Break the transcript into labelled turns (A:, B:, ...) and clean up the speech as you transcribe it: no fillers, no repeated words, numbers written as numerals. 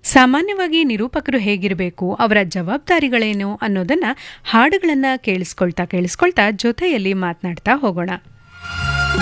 A: ಸಾಮಾನ್ಯವಾಗಿ ನಿರೂಪಕರು ಹೇಗಿರಬೇಕು, ಅವರ ಜವಾಬ್ದಾರಿಗಳೇನು ಅನ್ನೋದನ್ನ ಹಾಡುಗಳನ್ನ ಕೇಳಿಸ್ಕೊಳ್ತಾ ಜೊತೆಯಲ್ಲಿ ಮಾತನಾಡ್ತಾ ಹೋಗೋಣ.